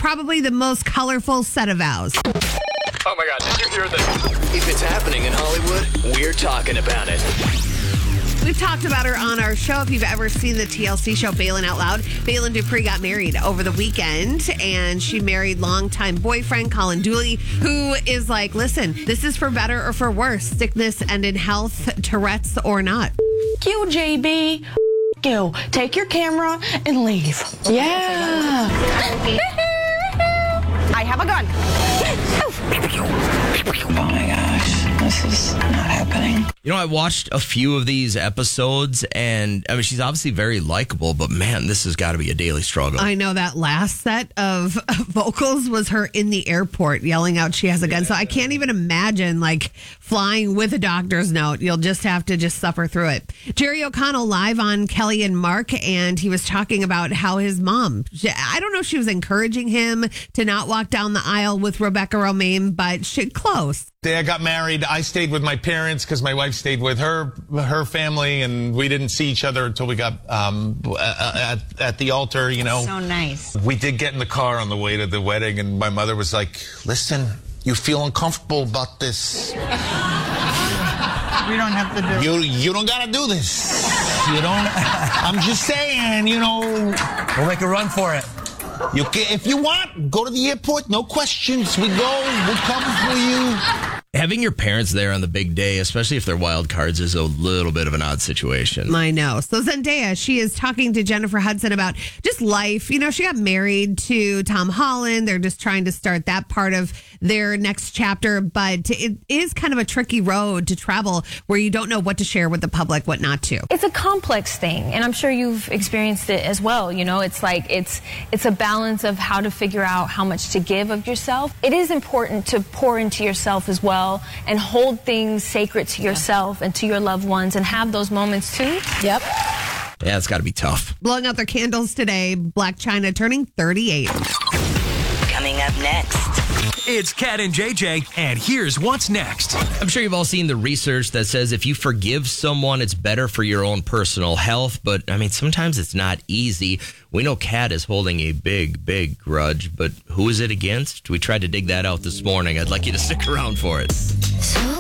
probably the most colorful set of vows. Oh my God, did you hear this? If it's happening in Hollywood, we're talking about it. We've talked about her on our show. If you've ever seen the TLC show Bailin' Out Loud, Bailin Dupree got married over the weekend, and she married longtime boyfriend Colin Dooley, who is like, listen, this is for better or for worse, sickness and in health, Tourette's or not. You, JB. You. Take your camera and leave. Yeah. I have a gun. Oh my gosh, this is not happening. You know, I watched a few of these episodes, and I mean, she's obviously very likable, but man, this has got to be a daily struggle. I know that last set of vocals was her in the airport yelling out she has a gun. So I can't even imagine like flying with a doctor's note. You'll just have to suffer through it. Jerry O'Connell live on Kelly and Mark, and he was talking about how his mom, I don't know if she was encouraging him to not walk down the aisle with Rebecca Romaine, but close. Day I got married, I stayed with my parents because my wife stayed with her family, and we didn't see each other until we got at the altar, you know. So nice. We did get in the car on the way to the wedding, and my mother was like, listen, you feel uncomfortable about this. We don't have to do it. You don't got to do this. You don't. I'm just saying, you know. We'll make a run for it. You can, if you want, go to the airport, no questions. We'll come for you. Having your parents there on the big day, especially if they're wild cards, is a little bit of an odd situation. I know. So Zendaya, she is talking to Jennifer Hudson about just life. You know, she got married to Tom Holland. They're just trying to start that part of their next chapter. But it is kind of a tricky road to travel where you don't know what to share with the public, what not to. It's a complex thing, and I'm sure you've experienced it as well. You know, it's like it's a balance of how to figure out how much to give of yourself. It is important to pour into yourself as well and hold things sacred to yourself and to your loved ones and have those moments too. Yep. Yeah, it's got to be tough. Blowing out their candles today, Blac Chyna turning 38. Coming up next. It's Kat and JJ, and here's what's next. I'm sure you've all seen the research that says if you forgive someone, it's better for your own personal health. But, I mean, sometimes it's not easy. We know Kat is holding a big grudge, but who is it against? We tried to dig that out this morning. I'd like you to stick around for it. So